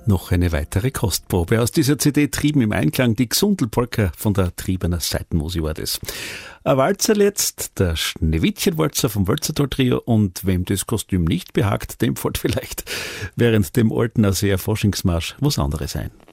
Noch eine weitere Kostprobe aus dieser CD Trieben im Einklang, die Gsundelpolka von der Triebener Seitenmusik war das. Ein Walzer jetzt, der Schneewittchenwalzer vom Walzertal-Trio, und wem das Kostüm nicht behagt, dem fällt vielleicht während dem alten Ausseher Faschingsmarsch was anderes ein.